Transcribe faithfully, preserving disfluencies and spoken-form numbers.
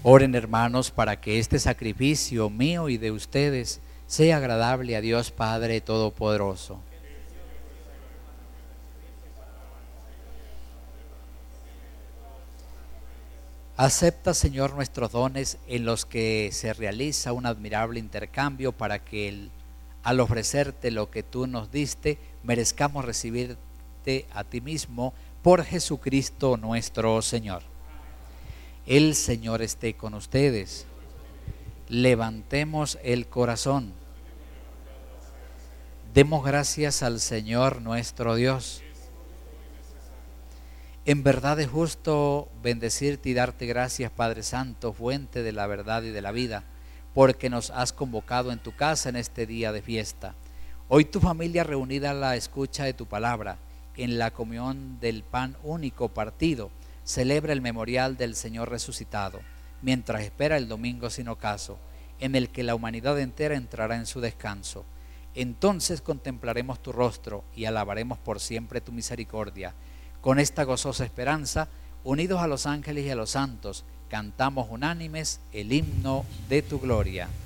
Oren, hermanos, para que este sacrificio mío y de ustedes sea agradable a Dios Padre Todopoderoso. Acepta, Señor, nuestros dones en los que se realiza un admirable intercambio para que el, al ofrecerte lo que tú nos diste, merezcamos recibirte a ti mismo por Jesucristo nuestro Señor. El Señor esté con ustedes. Levantemos el corazón. Demos gracias al Señor nuestro Dios. En verdad es justo bendecirte y darte gracias, Padre Santo, fuente de la verdad y de la vida, porque nos has convocado en tu casa en este día de fiesta. Hoy tu familia reunida a la escucha de tu palabra, en la comunión del pan único partido, celebra el memorial del Señor resucitado, mientras espera el domingo sin ocaso, en el que la humanidad entera entrará en su descanso. Entonces contemplaremos tu rostro y alabaremos por siempre tu misericordia. Con esta gozosa esperanza, unidos a los ángeles y a los santos, cantamos unánimes el himno de tu gloria.